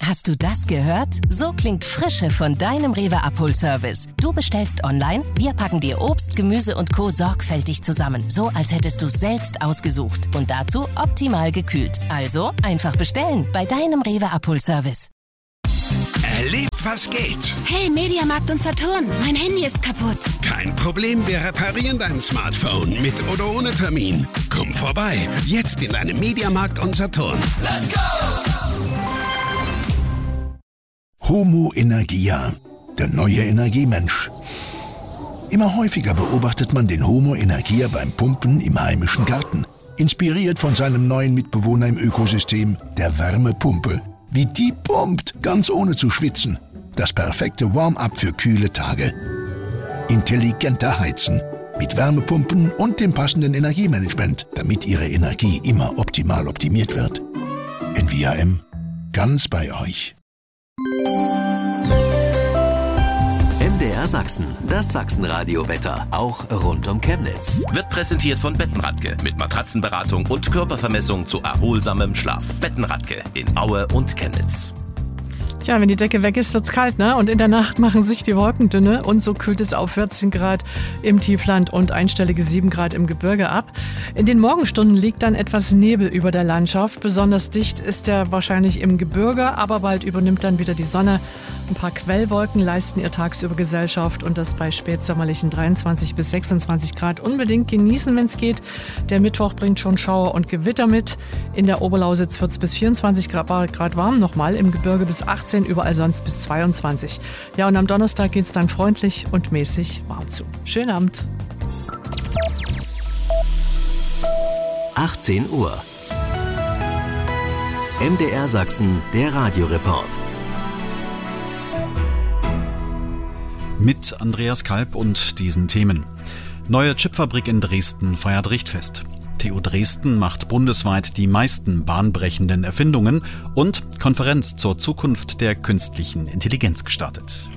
Hast du das gehört? So klingt Frische von deinem Rewe-Abholservice. Du bestellst online, wir packen dir Obst, Gemüse und Co. sorgfältig zusammen. So, als hättest du es selbst ausgesucht. Und dazu optimal gekühlt. Also einfach bestellen bei deinem Rewe-Abholservice. Erlebt, was geht. Hey, Mediamarkt und Saturn, mein Handy ist kaputt. Kein Problem, wir reparieren dein Smartphone mit oder ohne Termin. Komm vorbei, jetzt in deinem Mediamarkt und Saturn. Let's go! Homo Energia, der neue Energiemensch. Immer häufiger beobachtet man den Homo Energia beim Pumpen im heimischen Garten. Inspiriert von seinem neuen Mitbewohner im Ökosystem, der Wärmepumpe. Wie die pumpt, ganz ohne zu schwitzen. Das perfekte Warm-up für kühle Tage. Intelligenter Heizen. Mit Wärmepumpen und dem passenden Energiemanagement, damit Ihre Energie immer optimal optimiert wird. NVIM, ganz bei euch. MDR Sachsen, das Sachsenradio-Wetter, auch rund um Chemnitz. Wird präsentiert von Bettenradke mit Matratzenberatung und Körpervermessung zu erholsamem Schlaf. Bettenradke in Aue und Chemnitz. Tja, wenn die Decke weg ist, wird's kalt, ne? Und in der Nacht machen sich die Wolken dünne und so kühlt es auf 14 Grad im Tiefland und einstellige 7 Grad im Gebirge ab. In den Morgenstunden liegt dann etwas Nebel über der Landschaft. Besonders dicht ist er wahrscheinlich im Gebirge, aber bald übernimmt dann wieder die Sonne. Ein paar Quellwolken leisten ihr tagsüber Gesellschaft und das bei spätsommerlichen 23 bis 26 Grad. Unbedingt genießen, wenn es geht. Der Mittwoch bringt schon Schauer und Gewitter mit. In der Oberlausitz wird es bis 24 Grad warm, nochmal im Gebirge bis 18, überall sonst bis 22. Ja, und am Donnerstag geht es dann freundlich und mäßig warm zu. Schönen Abend. 18 Uhr. MDR Sachsen, der Radioreport. Mit Andreas Kalb und diesen Themen. Neue Chipfabrik in Dresden feiert Richtfest. TU Dresden macht bundesweit die meisten bahnbrechenden Erfindungen und Konferenz zur Zukunft der künstlichen Intelligenz gestartet.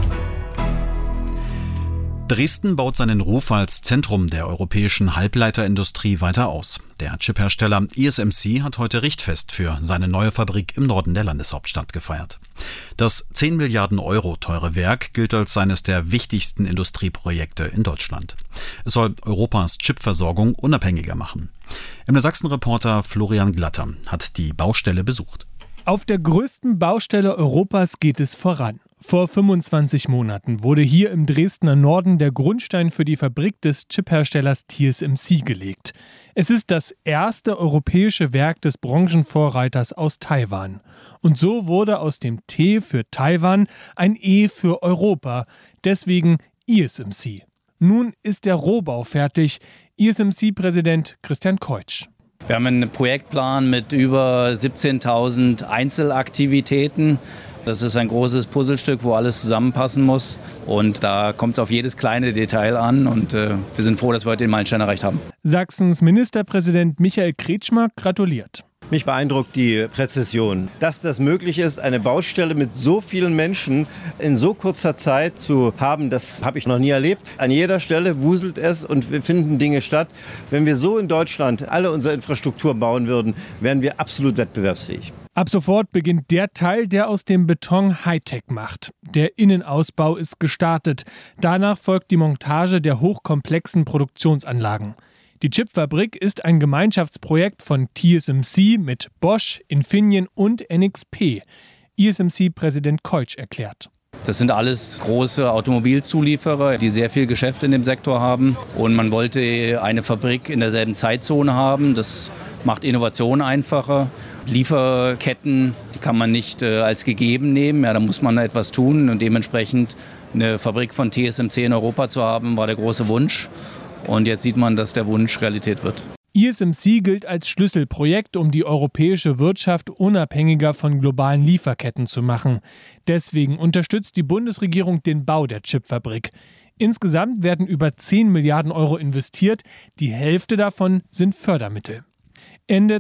Dresden baut seinen Ruf als Zentrum der europäischen Halbleiterindustrie weiter aus. Der Chiphersteller ESMC hat heute Richtfest für seine neue Fabrik im Norden der Landeshauptstadt gefeiert. Das 10 Milliarden Euro teure Werk gilt als eines der wichtigsten Industrieprojekte in Deutschland. Es soll Europas Chipversorgung unabhängiger machen. MDR Sachsen-Reporter Florian Glatter hat die Baustelle besucht. Auf der größten Baustelle Europas geht es voran. Vor 25 Monaten wurde hier im Dresdner Norden der Grundstein für die Fabrik des Chipherstellers TSMC gelegt. Es ist das erste europäische Werk des Branchenvorreiters aus Taiwan. Und so wurde aus dem T für Taiwan ein E für Europa, deswegen ESMC. Nun ist der Rohbau fertig. ESMC-Präsident Christian Keutsch. Wir haben einen Projektplan mit über 17.000 Einzelaktivitäten. Das ist ein großes Puzzlestück, wo alles zusammenpassen muss. Und da kommt es auf jedes kleine Detail an. Und wir sind froh, dass wir heute den Meilenstein erreicht haben. Sachsens Ministerpräsident Michael Kretschmer gratuliert. Mich beeindruckt die Präzision. Dass das möglich ist, eine Baustelle mit so vielen Menschen in so kurzer Zeit zu haben, das habe ich noch nie erlebt. An jeder Stelle wuselt es und wir finden Dinge statt. Wenn wir so in Deutschland alle unsere Infrastruktur bauen würden, wären wir absolut wettbewerbsfähig. Ab sofort beginnt der Teil, der aus dem Beton Hightech macht. Der Innenausbau ist gestartet. Danach folgt die Montage der hochkomplexen Produktionsanlagen. Die Chipfabrik ist ein Gemeinschaftsprojekt von TSMC mit Bosch, Infineon und NXP. ESMC-Präsident Keutsch erklärt. Das sind alles große Automobilzulieferer, die sehr viel Geschäft in dem Sektor haben. Und man wollte eine Fabrik in derselben Zeitzone haben. Das macht Innovation einfacher. Lieferketten, die kann man nicht als gegeben nehmen. Ja, da muss man etwas tun. Und dementsprechend eine Fabrik von TSMC in Europa zu haben, war der große Wunsch. Und jetzt sieht man, dass der Wunsch Realität wird. ESMC gilt als Schlüsselprojekt, um die europäische Wirtschaft unabhängiger von globalen Lieferketten zu machen. Deswegen unterstützt die Bundesregierung den Bau der Chipfabrik. Insgesamt werden über 10 Milliarden Euro investiert. Die Hälfte davon sind Fördermittel. Ende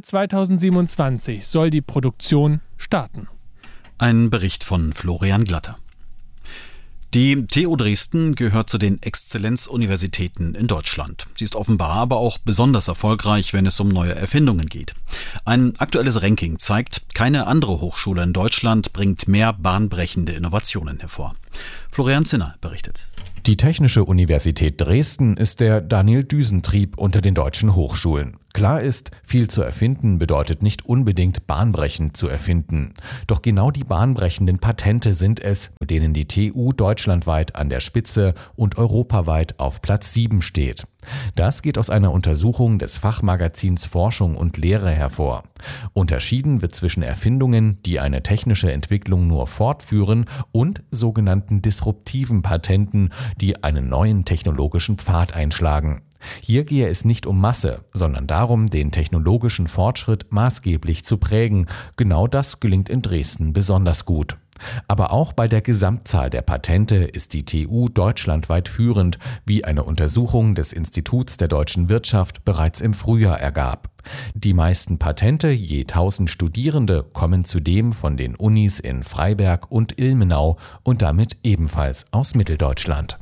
2027 soll die Produktion starten. Ein Bericht von Florian Glatter. Die TU Dresden gehört zu den Exzellenzuniversitäten in Deutschland. Sie ist offenbar aber auch besonders erfolgreich, wenn es um neue Erfindungen geht. Ein aktuelles Ranking zeigt, Keine andere Hochschule in Deutschland bringt mehr bahnbrechende Innovationen hervor. Florian Zinner berichtet. Die Technische Universität Dresden ist der Daniel-Düsentrieb unter den deutschen Hochschulen. Klar ist, viel zu erfinden bedeutet nicht unbedingt bahnbrechend zu erfinden. Doch genau die bahnbrechenden Patente sind es, mit denen die TU deutschlandweit an der Spitze und europaweit auf Platz 7 steht. Das geht aus einer Untersuchung des Fachmagazins Forschung und Lehre hervor. Unterschieden wird zwischen Erfindungen, die eine technische Entwicklung nur fortführen, und sogenannten disruptiven Patenten, die einen neuen technologischen Pfad einschlagen. Hier gehe es nicht um Masse, sondern darum, den technologischen Fortschritt maßgeblich zu prägen. Genau das gelingt in Dresden besonders gut. Aber auch bei der Gesamtzahl der Patente ist die TU deutschlandweit führend, wie eine Untersuchung des Instituts der deutschen Wirtschaft bereits im Frühjahr ergab. Die meisten Patente, je 1000 Studierende, kommen zudem von den Unis in Freiberg und Ilmenau und damit ebenfalls aus Mitteldeutschland.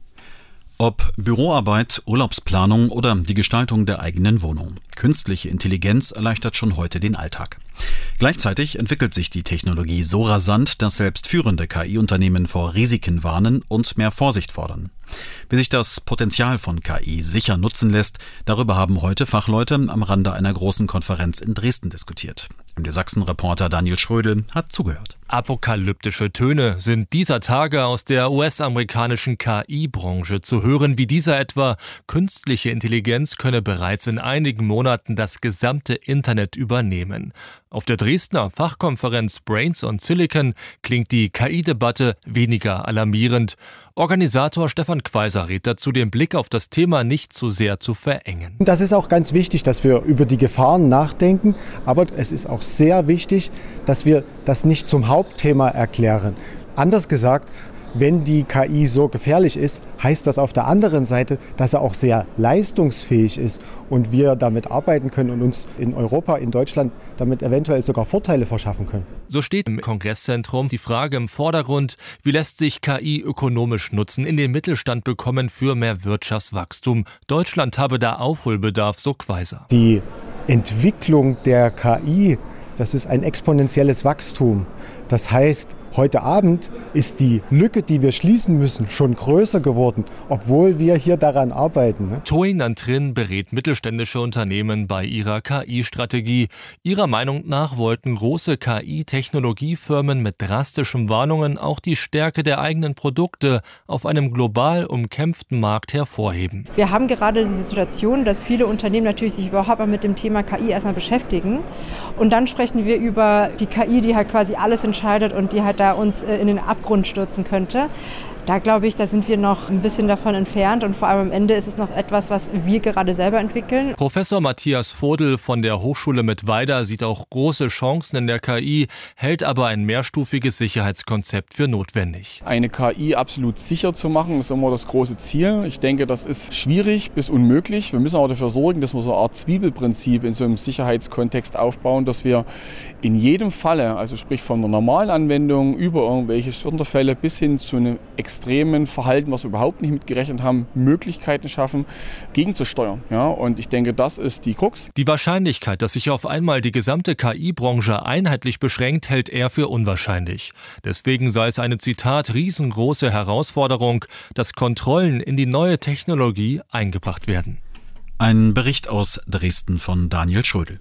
Ob Büroarbeit, Urlaubsplanung oder die Gestaltung der eigenen Wohnung. Künstliche Intelligenz erleichtert schon heute den Alltag. Gleichzeitig entwickelt sich die Technologie so rasant, dass selbst führende KI-Unternehmen vor Risiken warnen und mehr Vorsicht fordern. Wie sich das Potenzial von KI sicher nutzen lässt, darüber haben heute Fachleute am Rande einer großen Konferenz in Dresden diskutiert. Der Sachsen-Reporter Daniel Schrödel hat zugehört. Apokalyptische Töne sind dieser Tage aus der US-amerikanischen KI-Branche zu hören, wie dieser etwa: Künstliche Intelligenz könne bereits in einigen Monaten das gesamte Internet übernehmen. Auf der Dresdner Fachkonferenz Brains on Silicon klingt die KI-Debatte weniger alarmierend. Organisator Stefan Quaiser rät dazu, den Blick auf das Thema nicht zu sehr zu verengen. Das ist auch ganz wichtig, dass wir über die Gefahren nachdenken, aber es ist auch sehr wichtig, dass wir das nicht zum Hauptthema erklären. Anders gesagt, wenn die KI so gefährlich ist, heißt das auf der anderen Seite, dass er auch sehr leistungsfähig ist und wir damit arbeiten können und uns in Europa, in Deutschland damit eventuell sogar Vorteile verschaffen können. So steht im Kongresszentrum die Frage im Vordergrund: Wie lässt sich KI ökonomisch nutzen, in den Mittelstand bekommen für mehr Wirtschaftswachstum? Deutschland habe da Aufholbedarf, so Quaiser. Die Entwicklung der KI, das ist ein exponentielles Wachstum. Das heißt, heute Abend ist die Lücke, die wir schließen müssen, schon größer geworden, obwohl wir hier daran arbeiten. Toy Nantrin berät mittelständische Unternehmen bei ihrer KI-Strategie. Ihrer Meinung nach wollten große KI-Technologiefirmen mit drastischen Warnungen auch die Stärke der eigenen Produkte auf einem global umkämpften Markt hervorheben. Wir haben gerade diese Situation, dass viele Unternehmen natürlich sich überhaupt mal mit dem Thema KI erstmal beschäftigen. Und dann sprechen wir über die KI, die halt quasi alles entscheidet und die halt da uns in den Abgrund stürzen könnte. Da glaube ich, da sind wir noch ein bisschen davon entfernt und vor allem am Ende ist es noch etwas, was wir gerade selber entwickeln. Professor Matthias Vodel von der Hochschule Mittweida sieht auch große Chancen in der KI, hält aber ein mehrstufiges Sicherheitskonzept für notwendig. Eine KI absolut sicher zu machen, ist immer das große Ziel. Ich denke, das ist schwierig bis unmöglich. Wir müssen aber dafür sorgen, dass wir so eine Art Zwiebelprinzip in so einem Sicherheitskontext aufbauen, dass wir in jedem Falle, also sprich von der normalen Anwendung über irgendwelche Sonderfälle bis hin zu einem extremen Verhalten, was wir überhaupt nicht mitgerechnet haben, Möglichkeiten schaffen, gegenzusteuern. Ja, und ich denke, das ist die Krux. Die Wahrscheinlichkeit, dass sich auf einmal die gesamte KI-Branche einheitlich beschränkt, hält er für unwahrscheinlich. Deswegen sei es eine, Zitat, riesengroße Herausforderung, dass Kontrollen in die neue Technologie eingebracht werden. Ein Bericht aus Dresden von Daniel Schrödel.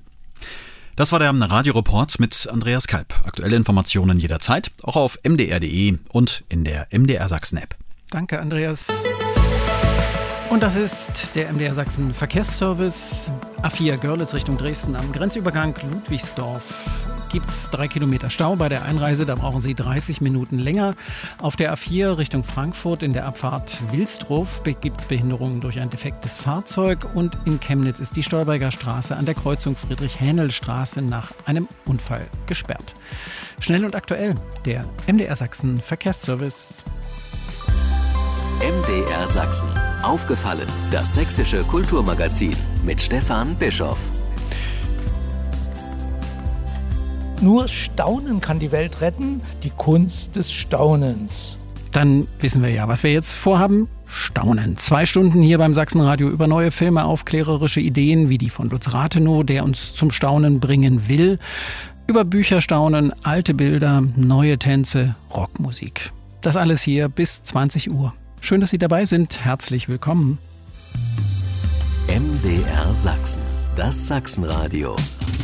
Das war der Radioreport mit Andreas Kalb. Aktuelle Informationen jederzeit, auch auf mdr.de und in der MDR Sachsen App. Danke, Andreas. Und das ist der MDR Sachsen Verkehrsservice. A4 Görlitz Richtung Dresden am Grenzübergang Ludwigsdorf gibt es 3 Kilometer Stau bei der Einreise. Da brauchen Sie 30 Minuten länger. Auf der A4 Richtung Frankfurt in der Abfahrt Wilsdruff gibt es Behinderungen durch ein defektes Fahrzeug. Und in Chemnitz ist die Stolberger Straße an der Kreuzung Friedrich-Hähnel-Straße nach einem Unfall gesperrt. Schnell und aktuell, der MDR Sachsen Verkehrsservice. MDR Sachsen. Aufgefallen. Das sächsische Kulturmagazin mit Stefan Bischoff. Nur Staunen kann die Welt retten, die Kunst des Staunens. Dann wissen wir ja, was wir jetzt vorhaben. Staunen. 2 Stunden hier beim Sachsenradio über neue Filme, aufklärerische Ideen wie die von Lutz Rathenow, der uns zum Staunen bringen will. Über Bücher staunen, alte Bilder, neue Tänze, Rockmusik. Das alles hier bis 20 Uhr. Schön, dass Sie dabei sind. Herzlich willkommen. MDR Sachsen, das Sachsenradio.